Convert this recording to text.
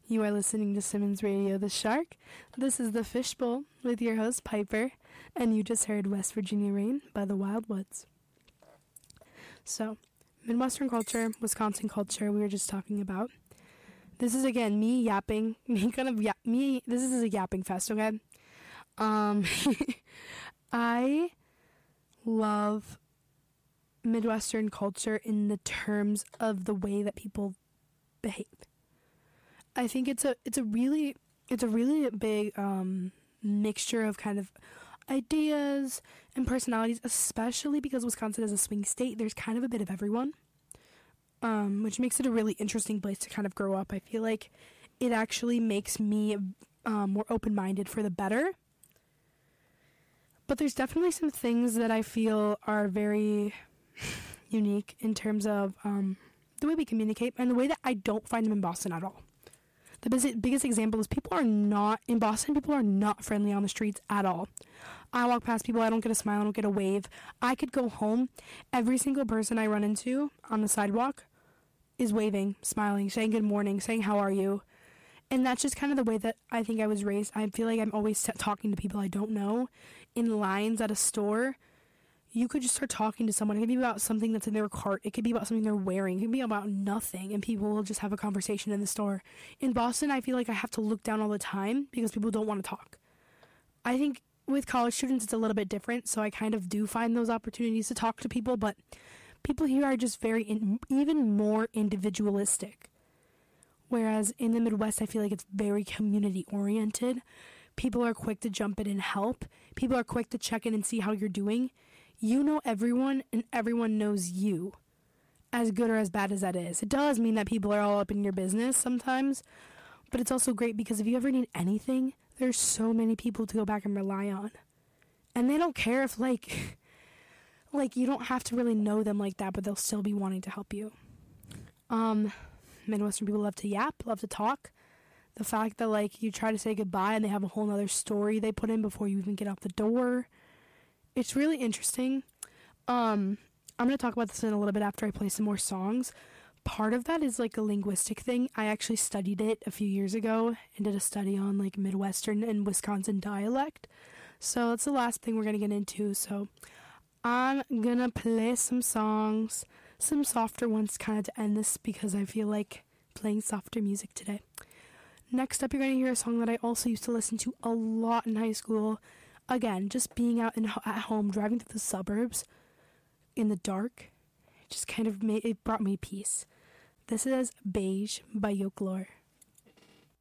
You are listening to Simmons Radio The Shark. This is The Fishbowl with your host Piper, and you just heard West Virginia Rain by the Wildwoods. So, Midwestern culture, Wisconsin culture, we were just talking about. This is again me yapping, this is a yapping fest, okay? I love Midwestern culture in the terms of the way that people behave. I think it's a really big mixture of kind of ideas and personalities, especially because Wisconsin is a swing state. There's kind of a bit of everyone, which makes it a really interesting place to kind of grow up. I feel like it actually makes me more open-minded for the better. But there's definitely some things that I feel are very unique in terms of the way we communicate and the way that I don't find them in Boston at all. The biggest example is people are not friendly on the streets at all. I walk past people, I don't get a smile, I don't get a wave. I could go home, every single person I run into on the sidewalk is waving, smiling, saying good morning, saying how are you. And that's just kind of the way that I think I was raised. I feel like I'm always talking to people I don't know. In lines at a store, you could just start talking to someone. It could be about something that's in their cart. It could be about something they're wearing. It could be about nothing, and people will just have a conversation in the store. In Boston, I feel like I have to look down all the time because people don't want to talk. I think with college students, it's a little bit different, so I kind of do find those opportunities to talk to people, but people here are just even more individualistic. Whereas in the Midwest, I feel like it's very community-oriented. People are quick to jump in and help. People are quick to check in and see how you're doing. You know everyone, and everyone knows you, as good or as bad as that is. It does mean that people are all up in your business sometimes, but it's also great because if you ever need anything, there's so many people to go back and rely on. And they don't care if, like you don't have to really know them like that, but they'll still be wanting to help you. Midwestern people love to yap, love to talk. The fact that, you try to say goodbye and they have a whole other story they put in before you even get out the door. It's really interesting. I'm going to talk about this in a little bit after I play some more songs. Part of that is, a linguistic thing. I actually studied it a few years ago and did a study on, Midwestern and Wisconsin dialect. So that's the last thing we're going to get into. So I'm going to play some songs, some softer ones kind of to end this because I feel like playing softer music today. Next up, you're going to hear a song that I also used to listen to a lot in high school. Again, just being out at home, driving through the suburbs in the dark, it just kind of brought me peace. This is Beige by Yokelore.